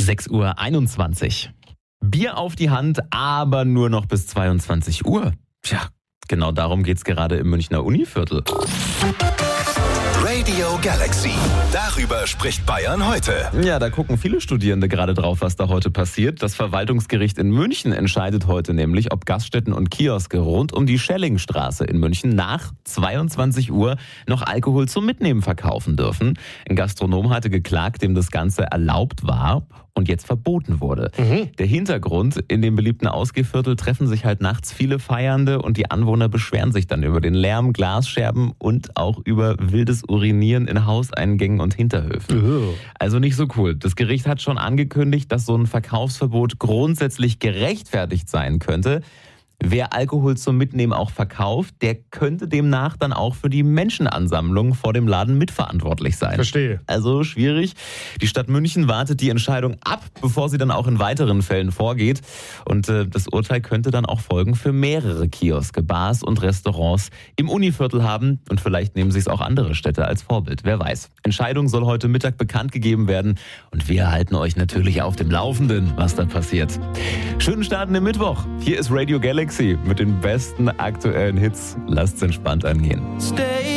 6:21 Uhr. Bier auf die Hand, aber nur noch bis 22 Uhr. Tja, genau darum geht's gerade im Münchner Univiertel. Radio Galaxy. Darüber spricht Bayern heute. Ja, da gucken viele Studierende gerade drauf, was da heute passiert. Das Verwaltungsgericht in München entscheidet heute nämlich, ob Gaststätten und Kioske rund um die Schellingstraße in München nach 22 Uhr noch Alkohol zum Mitnehmen verkaufen dürfen. Ein Gastronom hatte geklagt, dem das Ganze erlaubt war und jetzt verboten wurde. Der Hintergrund: in dem beliebten Ausgehviertel treffen sich halt nachts viele Feiernde und die Anwohner beschweren sich dann über den Lärm, Glasscherben und auch über wildes Urinieren in Hauseingängen und Hinterhöfen. Also nicht so cool. Das Gericht hat schon angekündigt, dass so ein Verkaufsverbot grundsätzlich gerechtfertigt sein könnte. Wer Alkohol zum Mitnehmen auch verkauft, der könnte demnach dann auch für die Menschenansammlung vor dem Laden mitverantwortlich sein. Verstehe. Also schwierig. Die Stadt München wartet die Entscheidung ab, bevor sie dann auch in weiteren Fällen vorgeht. Und das Urteil könnte dann auch Folgen für mehrere Kioske, Bars und Restaurants im Univiertel haben. Und vielleicht nehmen sich es auch andere Städte als Vorbild. Wer weiß. Entscheidung soll heute Mittag bekannt gegeben werden. Und wir halten euch natürlich auf dem Laufenden, was da passiert. Schönen Start in den Mittwoch. Hier ist Radio Galaxy mit den besten aktuellen Hits. Lasst's entspannt angehen.